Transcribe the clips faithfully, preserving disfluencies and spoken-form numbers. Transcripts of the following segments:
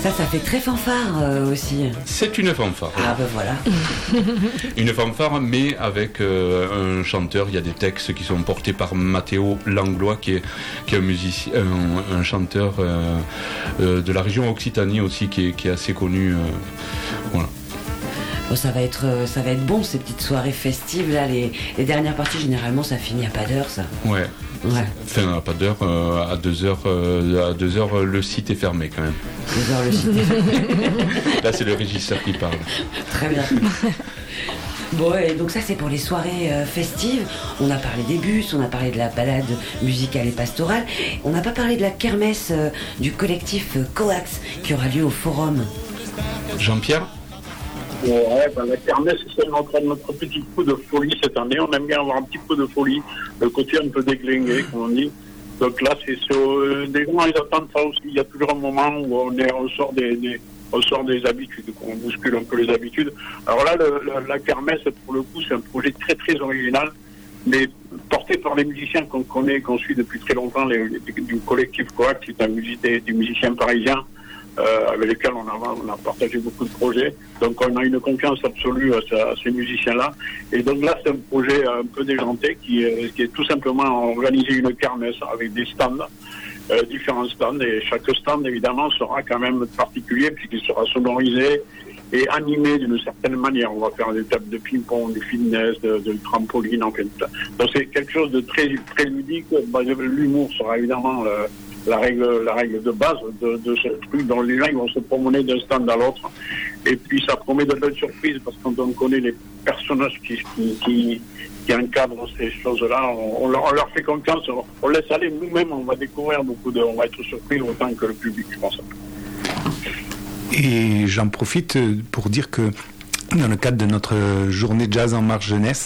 Ça, ça fait très fanfare euh, aussi. C'est une fanfare. Ah ben voilà. Une fanfare, mais avec euh, un chanteur. Il y a des textes qui sont portés par Matteo Langlois, qui est, qui est un musicien, un, un chanteur euh, euh, de la région Occitanie aussi, qui est, qui est assez connu. Euh, voilà. Bon, ça va être, ça va être bon ces petites soirées festives là. Les, les dernières parties, généralement, ça finit à pas d'heure, ça. Ouais. Ouais. Enfin, à pas d'heure, euh, à deux heures, euh, à deux heures, le site est fermé quand même. Deux heures le site est fermé. Là, c'est le régisseur qui parle. Très bien. Bon, et donc ça c'est pour les soirées euh, festives. On a parlé des bus, on a parlé de la balade musicale et pastorale. On n'a pas parlé de la kermesse euh, du collectif euh, Coax qui aura lieu au Forum. Jean-Pierre ? Ouais, ben la kermesse, c'est notre, notre petit coup de folie cette année. On aime bien avoir un petit peu de folie, le côté un peu déglingué, comme on dit. Donc là, c'est sur, euh, des gens, ils attendent ça aussi. Il y a toujours un moment où on, est, on, sort, des, des, on sort des habitudes, on bouscule un peu les habitudes. Alors là, le, le, la kermesse, pour le coup, c'est un projet très très original, mais porté par les musiciens qu'on connaît, qu'on suit depuis très longtemps, les, les, du collectif Coax, qui est un musicien, des musiciens parisiens. Euh, avec lesquels on a, on a partagé beaucoup de projets. Donc on a une confiance absolue à, à ces musiciens-là. Et donc là, c'est un projet un peu déjanté qui, euh, qui est tout simplement organiser une kermesse avec des stands, euh, différents stands. Et chaque stand, évidemment, sera quand même particulier puisqu'il sera sonorisé et animé d'une certaine manière. On va faire des tables de ping-pong, du fitness, de, de trampoline, en fait. Donc c'est quelque chose de très, très ludique. L'humour sera évidemment... Euh, la règle, la règle de base de, de ce truc dont les gens ils vont se promener d'un stand à l'autre. Et puis ça promet de belles surprises parce que quand on connaît les personnages qui, qui, qui, qui encadrent ces choses-là, on, on, leur, on leur fait confiance, on, on laisse aller. Nous-mêmes, on va découvrir beaucoup de, on va être surpris autant que le public, je pense. Et j'en profite pour dire que dans le cadre de notre journée Jazz en Marche Jeunesse,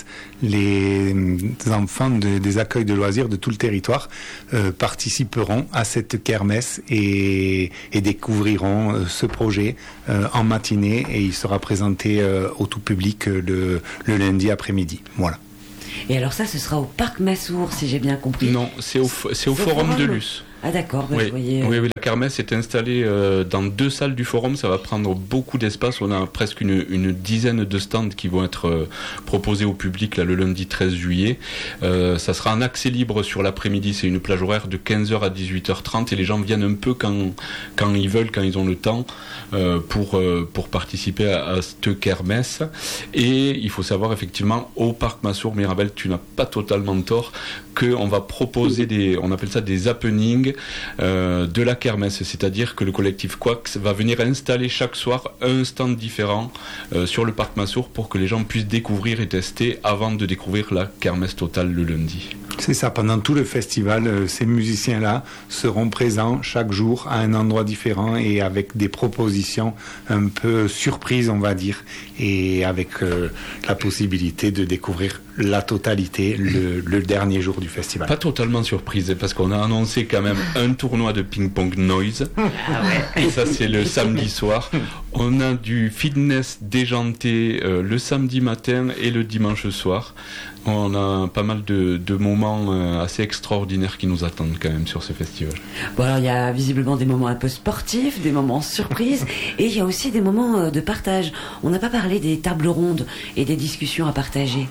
les enfants de, des accueils de loisirs de tout le territoire euh, participeront à cette kermesse et, et découvriront euh, ce projet euh, en matinée et il sera présenté euh, au tout public euh, le, le lundi après-midi. Voilà. Et alors ça, ce sera au Parc Massour, si j'ai bien compris. Non, c'est au, c'est au Forum de Luce. Ah d'accord, bah, oui. je voyais... oui, oui, la kermesse est installée euh, dans deux salles du forum, ça va prendre beaucoup d'espace, on a presque une, une dizaine de stands qui vont être euh, proposés au public là, le lundi treize juillet. Euh, ça sera en accès libre sur l'après-midi, c'est une plage horaire de quinze heures à dix-huit heures trente et les gens viennent un peu quand, quand ils veulent, quand ils ont le temps euh, pour, euh, pour participer à, à cette kermesse. Et il faut savoir effectivement au Parc Massour, Mirabel, tu n'as pas totalement tort, qu'on va proposer des, on appelle ça des happenings euh, de la kermesse, c'est-à-dire que le collectif Coax va venir installer chaque soir un stand différent euh, sur le Parc Massour pour que les gens puissent découvrir et tester avant de découvrir la kermesse totale le lundi. C'est ça, pendant tout le festival, euh, ces musiciens-là seront présents chaque jour à un endroit différent et avec des propositions un peu surprises, on va dire, et avec euh, la possibilité de découvrir la totalité le, le dernier jour du festival. Pas totalement surprise, parce qu'on a annoncé quand même un tournoi de ping-pong noise. Ah ouais. Et ça, c'est le samedi soir. On a du fitness déjanté euh, le samedi matin et le dimanche soir. On a pas mal de, de moments euh, assez extraordinaires qui nous attendent quand même sur ce festival. Bon alors il y a visiblement des moments un peu sportifs, des moments surprises et il y a aussi des moments euh, de partage. On n'a pas parlé des tables rondes et des discussions à partager.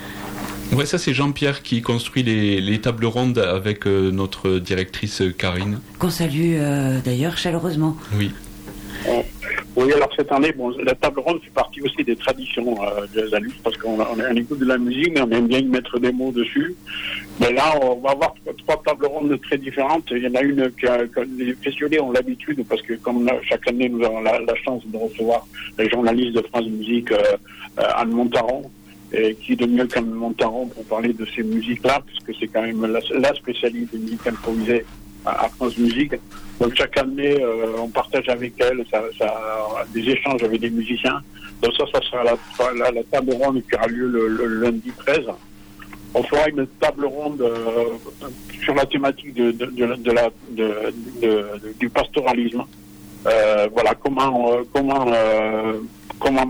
Ouais, ça c'est Jean-Pierre qui construit les, les tables rondes avec euh, notre directrice euh, Karine. Qu'on salue euh, d'ailleurs chaleureusement. Oui. Euh, oui, alors cette année, bon, la table ronde fait partie aussi des traditions euh, de la lutte parce qu'on a, on a un écoute de la musique, mais on aime bien y mettre des mots dessus. Mais là, on va avoir trois, trois tables rondes très différentes. Il y en a une que, que les festivaliers ont l'habitude parce que comme là, chaque année nous avons la, la chance de recevoir les journalistes de France Musique, euh, euh, Anne Montaron. Et qui de mieux qu'Anne Montaron pour parler de ces musiques-là, puisque c'est quand même la, la spécialité de musique improvisée à, à France Musique. Donc chaque année, euh, on partage avec elle ça, ça, des échanges avec des musiciens. Donc ça, ça sera la, la, la table ronde qui aura lieu le, le lundi treize. On fera une table ronde euh, sur la thématique de, de, de, de la, de, de, de, du pastoralisme. Euh, voilà, comment, euh, comment, euh, comment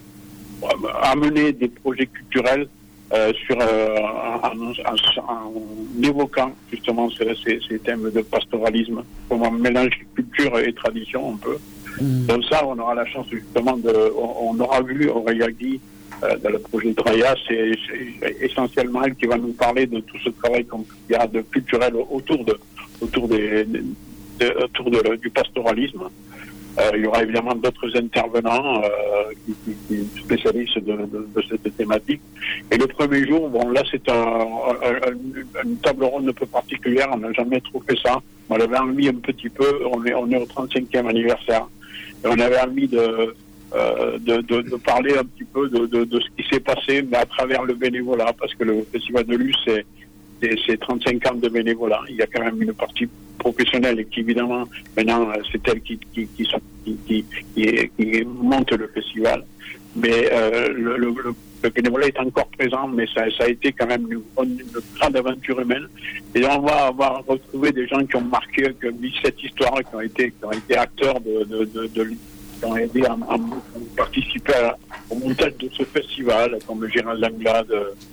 amener des projets culturels euh, sur euh, en, en, en évoquant justement ces, ces, ces thèmes de pastoralisme, comment mélanger culture et tradition un peu. Mmh. Donc ça, on aura la chance justement de... On, on aura vu Aurélia Guy euh, dans le projet Draya, c'est, c'est essentiellement elle qui va nous parler de tout ce travail qu'il y a de culturel autour, de, autour, des, de, de, autour de, du pastoralisme. Euh, il y aura évidemment d'autres intervenants euh, qui, qui, qui spécialistes de, de, de cette thématique. Et le premier jour, bon là c'est un, un, un, une table ronde un peu particulière, on n'a jamais trop fait ça. On l'avait envie un petit peu, on est, on est au trente-cinquième anniversaire. Et on avait envie de, euh, de, de, de parler un petit peu de, de, de ce qui s'est passé, mais à travers le bénévolat, parce que le Festival de Luce, c'est, c'est, c'est trente-cinq ans de bénévolat. Il y a quand même une partie professionnelle et qui, évidemment, maintenant, c'est elle qui, qui, qui, qui, qui, qui, qui monte le festival. Mais euh, le, le, le bénévolat est encore présent, mais ça, ça a été quand même une, une grande aventure humaine. Et on va avoir retrouvé des gens qui ont marqué, qui ont mis cette histoire, qui ont été, qui ont été acteurs de, de, de, de qui ont aidé à, à, à participer à, au montage de ce festival, comme Gérald Langlade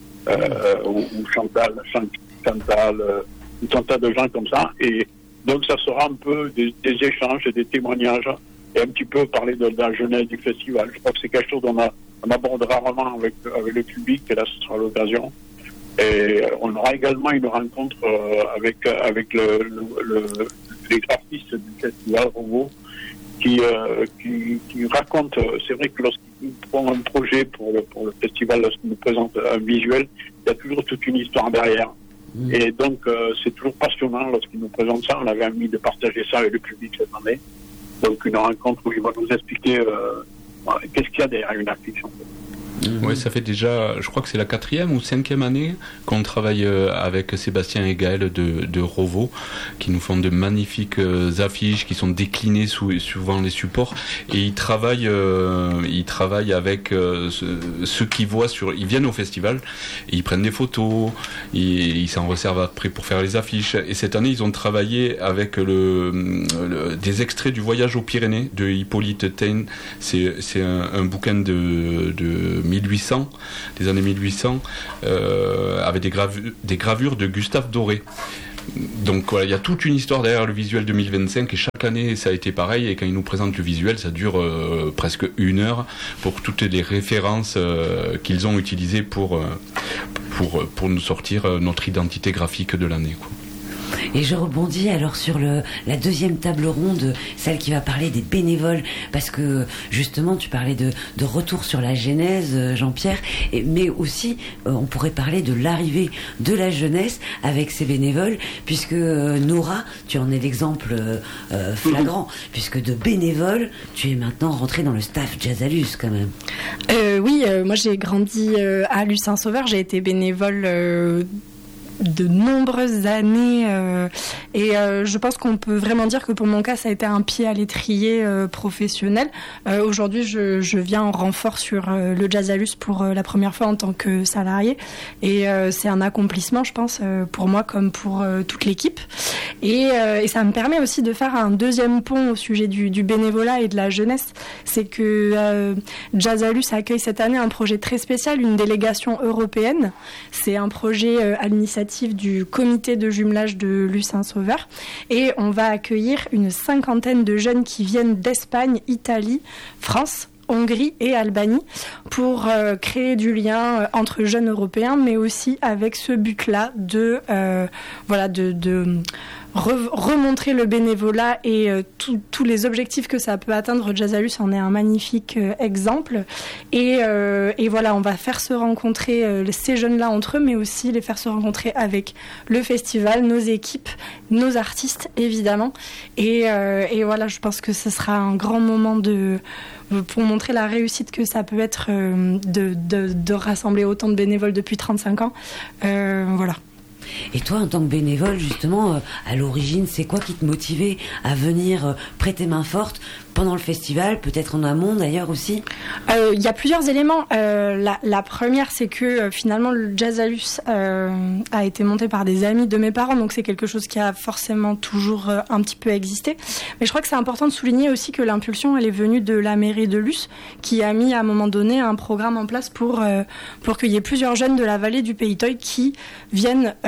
euh, ou, ou Chantal, Chantal euh, un tas de gens comme ça. Et donc ça sera un peu des, des échanges et des témoignages et un petit peu parler de, de la jeunesse du festival. Je crois que c'est quelque chose qu'on a, on aborde rarement avec, avec le public, et là ce sera l'occasion. Et on aura également une rencontre euh, avec, avec le, le, le, les graphistes du festival Rovo qui, euh, qui, qui racontent, c'est vrai que lorsqu'ils font un projet pour le, pour le festival, lorsqu'ils nous présentent un visuel, il y a toujours toute une histoire derrière. Mmh. Et donc euh, c'est toujours passionnant lorsqu'ils nous présentent ça. On avait envie de partager ça avec le public cette année. Donc une rencontre où il va nous expliquer euh, qu'est-ce qu'il y a derrière une affiche. Mmh. Oui, ça fait déjà, je crois que c'est la quatrième ou cinquième année qu'on travaille avec Sébastien et Gaël de, de Rovo, qui nous font de magnifiques affiches qui sont déclinées sous souvent les supports. Et ils travaillent, euh, ils travaillent avec euh, ceux qui voient sur, ils viennent au festival, et ils prennent des photos, ils, ils s'en resservent après pour faire les affiches. Et cette année, ils ont travaillé avec le, le des extraits du Voyage aux Pyrénées de Hippolyte Taine. C'est, c'est un, un bouquin de, de mille huit cents, des années mille huit cents, euh, avec des, gravu- des gravures de Gustave Doré. Donc voilà, il y a toute une histoire derrière le visuel deux mille vingt-cinq et chaque année ça a été pareil, et quand ils nous présentent le visuel ça dure euh, presque une heure pour toutes les références euh, qu'ils ont utilisées pour, euh, pour, pour nous sortir notre identité graphique de l'année, quoi. Et je rebondis alors sur le, la deuxième table ronde, celle qui va parler des bénévoles, parce que justement tu parlais de, de retour sur la genèse, Jean-Pierre, et, mais aussi euh, on pourrait parler de l'arrivée de la jeunesse avec ces bénévoles, puisque euh, Nora, tu en es l'exemple euh, flagrant, puisque de bénévole, tu es maintenant rentrée dans le staff Jazz à Luce quand même. Euh, oui, euh, moi j'ai grandi euh, à Luce-Saint-Sauveur, j'ai été bénévole euh, de nombreuses années euh, et euh, je pense qu'on peut vraiment dire que pour mon cas ça a été un pied à l'étrier euh, professionnel. Euh, aujourd'hui je, je viens en renfort sur euh, le Jazz à Luce pour euh, la première fois en tant que salarié, et euh, c'est un accomplissement je pense euh, pour moi comme pour euh, toute l'équipe, et, euh, et ça me permet aussi de faire un deuxième pont au sujet du, du bénévolat et de la jeunesse. C'est que euh, Jazz à Luce accueille cette année un projet très spécial, une délégation européenne. C'est un projet euh, à l'initiative du comité de jumelage de Luce-Saint-Sauveur, et on va accueillir une cinquantaine de jeunes qui viennent d'Espagne, Italie, France, Hongrie et Albanie pour euh, créer du lien euh, entre jeunes européens, mais aussi avec ce but-là de euh, voilà de, de re- remontrer le bénévolat et euh, tous les objectifs que ça peut atteindre. Jazz à Luce en est un magnifique euh, exemple, et, euh, et voilà, on va faire se rencontrer euh, ces jeunes-là entre eux, mais aussi les faire se rencontrer avec le festival, nos équipes, nos artistes évidemment, et, euh, et voilà, je pense que ce sera un grand moment de pour montrer la réussite que ça peut être euh, de, de, de rassembler autant de bénévoles depuis trente-cinq ans. Euh, voilà. Et toi, en tant que bénévole, justement, euh, à l'origine, c'est quoi qui te motivait à venir euh, prêter main forte pendant le festival, peut-être en amont d'ailleurs aussi? Il euh, y a plusieurs éléments. Euh, la, la première, c'est que euh, finalement, le Jazz à Luce euh, a été monté par des amis de mes parents, donc c'est quelque chose qui a forcément toujours euh, un petit peu existé. Mais je crois que c'est important de souligner aussi que l'impulsion, elle est venue de la mairie de Luce, qui a mis à un moment donné un programme en place pour, euh, pour qu'il y ait plusieurs jeunes de la vallée du Pays Toy qui viennent euh,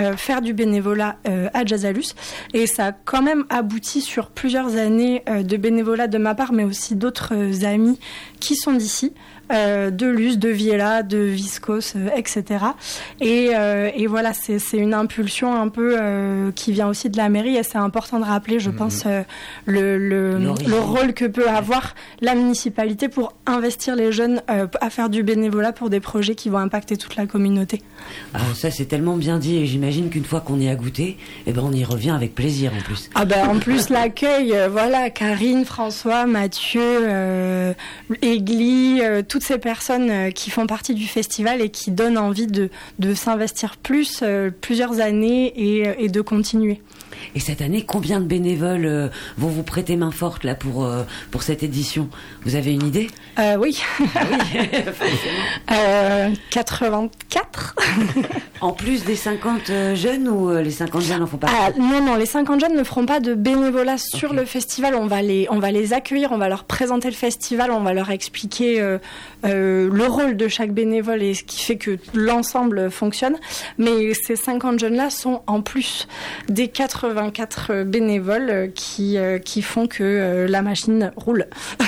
euh, faire du bénévolat euh, à Jazzalus. Et ça a quand même abouti sur plusieurs années euh, de bénévolat de ma part, mais aussi d'autres euh, amis qui sont d'ici. Euh, de Luce, de Viella, de Viscos, euh, et cetera. Et, euh, et voilà, c'est, c'est une impulsion un peu euh, qui vient aussi de la mairie et c'est important de rappeler, je mmh. pense, euh, le, le, le rôle que peut avoir la municipalité pour investir les jeunes euh, à faire du bénévolat pour des projets qui vont impacter toute la communauté. Ah, ça, c'est tellement bien dit et j'imagine qu'une fois qu'on y a goûté, eh ben, on y revient avec plaisir en plus. Ah ben, en plus, l'accueil, euh, voilà, Karine, François, Mathieu, euh, Egli, euh, tout toutes ces personnes qui font partie du festival et qui donnent envie de, de s'investir plus, euh, plusieurs années et, et de continuer. Et cette année, combien de bénévoles euh, vont vous prêter main forte là pour, euh, pour cette édition ? Vous avez une idée ? euh, Oui. Ah oui, forcément. Euh, quatre-vingt-quatre. En plus des cinquante jeunes ou euh, les cinquante jeunes en font pas ? Ah, non, non, les cinquante jeunes ne feront pas de bénévolat sur okay. le festival. On va, les, on va les accueillir, on va leur présenter le festival, on va leur expliquer euh, euh, le rôle de chaque bénévole et ce qui fait que l'ensemble fonctionne. Mais ces cinquante jeunes-là sont en plus des quatre-vingt-quatre bénévoles qui, euh, qui font que euh, la machine roule.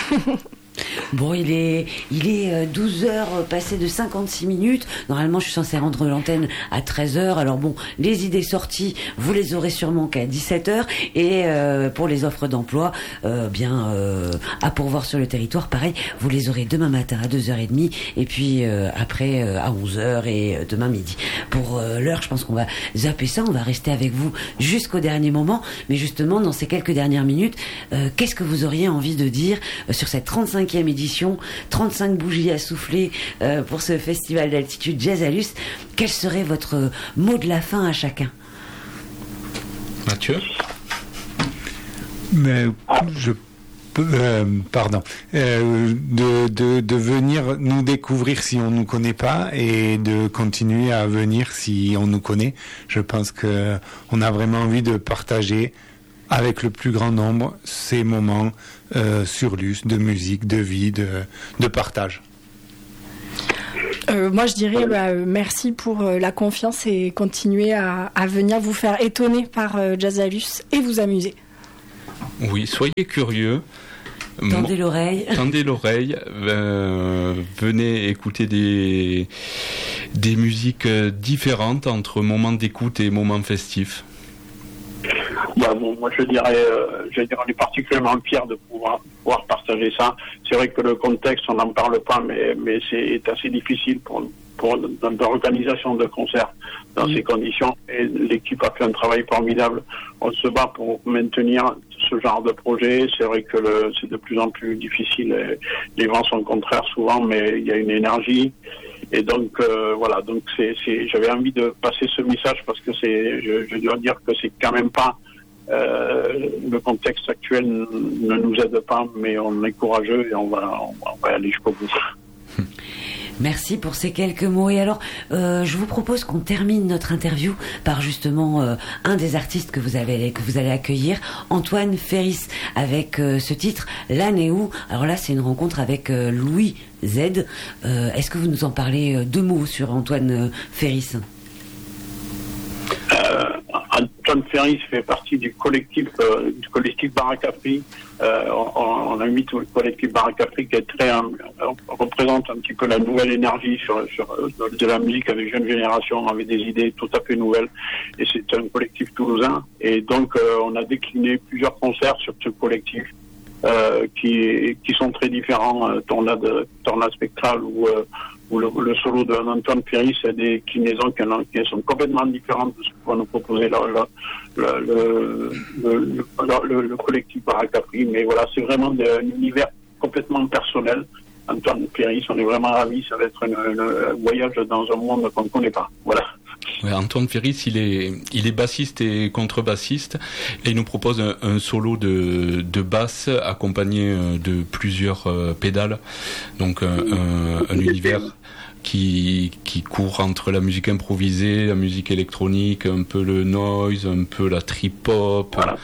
Bon, il est, il est douze heures passées de cinquante-six minutes. Normalement, je suis censée rendre l'antenne à treize heures. Alors bon, les idées sorties, vous les aurez sûrement qu'à dix-sept heures. Et euh, pour les offres d'emploi, euh, bien euh, à pourvoir sur le territoire, pareil, vous les aurez demain matin à deux heures trente et puis euh, après euh, à onze heures et euh, demain midi. Pour euh, l'heure, je pense qu'on va zapper ça. On va rester avec vous jusqu'au dernier moment. Mais justement, dans ces quelques dernières minutes, euh, qu'est-ce que vous auriez envie de dire euh, sur cette trente-cinquième édition, trente-cinq bougies à souffler euh, pour ce festival d'altitude Jazzalus. Quel serait votre mot de la fin à chacun ? Mathieu ? Mais je peux, euh, pardon, euh, de, de, de venir nous découvrir si on nous connaît pas et de continuer à venir si on nous connaît. Je pense que on a vraiment envie de partager avec le plus grand nombre ces moments euh, sur Luce, de musique, de vie, de, de partage. Euh, moi, je dirais bah, euh, merci pour euh, la confiance et continuer à, à venir vous faire étonner par euh, Jazzalus et vous amuser. Oui, soyez curieux. Tendez l'oreille. Tendez l'oreille. Euh, venez écouter des, des musiques différentes entre moments d'écoute et moments festifs. Bah, bon, moi je dirais, euh, je dirais, on est particulièrement fiers de pouvoir, pouvoir partager ça. C'est vrai que le contexte, on n'en parle pas, mais, mais c'est assez difficile pour, pour dans l'organisation de concerts dans mmh. ces conditions. Et l'équipe a fait un travail formidable. On se bat pour maintenir ce genre de projet. C'est vrai que le, c'est de plus en plus difficile. Les vents sont contraires souvent, mais il y a une énergie. Et donc euh, voilà, donc c'est, c'est, j'avais envie de passer ce message parce que c'est, je, je dois dire que c'est quand même pas euh, le contexte actuel ne nous aide pas, mais on est courageux et on va, on va aller jusqu'au bout. Merci pour ces quelques mots. Et alors, euh, je vous propose qu'on termine notre interview par justement euh, un des artistes que vous avez, que vous allez accueillir, Antoine Ferris, avec euh, ce titre L'année où. Alors là, c'est une rencontre avec euh, Louis Z. Euh, est-ce que vous nous en parlez euh, deux mots sur Antoine euh, Ferris ? euh, Antoine Ferris fait partie du collectif euh, du collectif Baracapri. Euh, on, on invite le collectif Baracapri qui est très euh, représente un petit peu la nouvelle énergie sur, sur de la musique avec jeune génération, avec des idées tout à fait nouvelles. Et c'est un collectif toulousain. Et donc euh, on a décliné plusieurs concerts sur ce collectif euh, qui qui sont très différents. Euh, Tornade, Tornade spectrale ou euh, ou le, le solo d'Antoine Ferris, c'est des clinaisons qui, qui sont complètement différentes de ce qu'on va nous proposer là, là, le, le, le, le, le collectif Baracapri. Mais voilà, c'est vraiment de, un univers complètement personnel. Antoine Ferris, on est vraiment ravis. Ça va être une, une, un voyage dans un monde qu'on ne connaît pas. Voilà. Ouais, Antoine Ferris, il est, il est bassiste et contrebassiste et il nous propose un, un solo de, de basse accompagné de plusieurs euh, pédales. Donc un, un, un univers qui, qui court entre la musique improvisée, la musique électronique, un peu le noise, un peu la trip-hop. Voilà.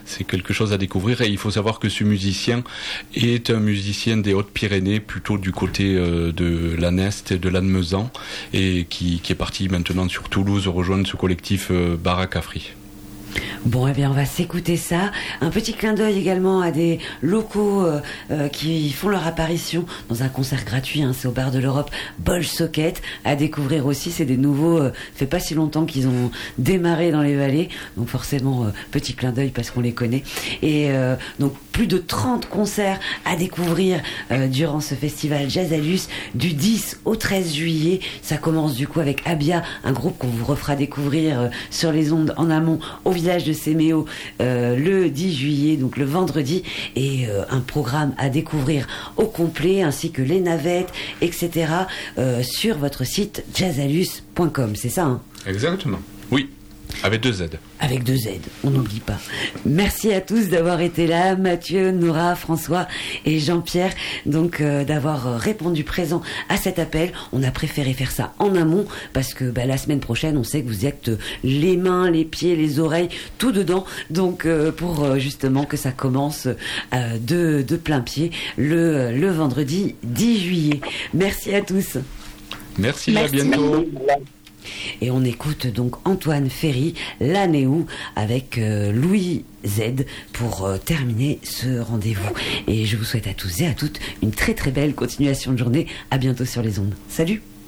c'est quelque chose à découvrir. Et il faut savoir que ce musicien est un musicien des Hautes-Pyrénées, plutôt du côté euh, de l'Anest et de Lannemezan, et qui, qui est parti maintenant sur Toulouse rejoindre ce collectif euh, Barakafri. Bon, eh bien, on va s'écouter ça. Un petit clin d'œil également à des locaux euh, euh, qui font leur apparition dans un concert gratuit, hein, c'est au Bar de l'Europe, Bol Socket, à découvrir aussi. C'est des nouveaux, euh, fait pas si longtemps qu'ils ont démarré dans les vallées, donc forcément, euh, petit clin d'œil parce qu'on les connaît. Et euh, donc, plus de trente concerts à découvrir euh, durant ce festival Jazzalus, du dix au treize juillet. Ça commence du coup avec Abia, un groupe qu'on vous refera découvrir euh, sur les ondes en amont au village de Séméo euh, le dix juillet, donc le vendredi, et euh, un programme à découvrir au complet, ainsi que les navettes, et cetera euh, sur votre site jazzalus point com, c'est ça, hein? Exactement, oui. Avec deux Z. Avec deux Z, on n'oublie pas. Merci à tous d'avoir été là, Mathieu, Nora, François et Jean-Pierre, donc euh, d'avoir répondu présent à cet appel. On a préféré faire ça en amont parce que bah, la semaine prochaine, on sait que vous êtes les mains, les pieds, les oreilles, tout dedans. Donc euh, pour euh, justement que ça commence euh, de, de plein pied le, le vendredi dix juillet. Merci à tous. Merci, Merci. À bientôt. Et on écoute donc Antoine Ferry, l'année où, avec euh, Louis Z pour euh, terminer ce rendez-vous. Et je vous souhaite à tous et à toutes une très très belle continuation de journée. À bientôt sur les ondes. Salut!